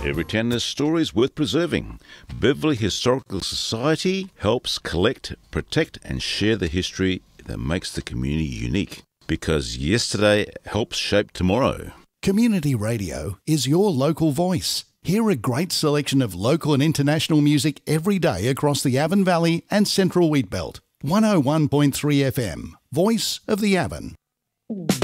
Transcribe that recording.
Every town has stories worth preserving. Beverly Historical Society helps collect, protect and share the history that makes the community unique. Because yesterday helps shape tomorrow. Community radio is your local voice. Hear a great selection of local and international music every day across the Avon Valley and Central Wheatbelt. 101.3 FM, Voice of the Avon.